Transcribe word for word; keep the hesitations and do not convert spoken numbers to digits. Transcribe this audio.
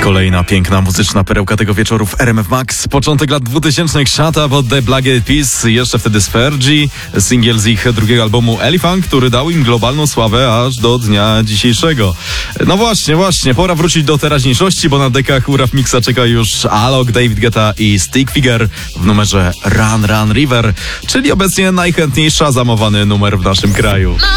Kolejna piękna muzyczna perełka tego wieczoru w R M F Max. Początek lat dwutysięcznych, Shut Up od The Black Eyed Peas, jeszcze wtedy z Fergie, singiel z ich drugiego albumu Elephant, który dał im globalną sławę aż do dnia dzisiejszego. No właśnie, właśnie, pora wrócić do teraźniejszości, bo na dekach u Rap Mixa czeka już Alok, David Guetta i Stick Figure w numerze Run Run River, czyli obecnie najchętniej szazamowany numer w naszym kraju.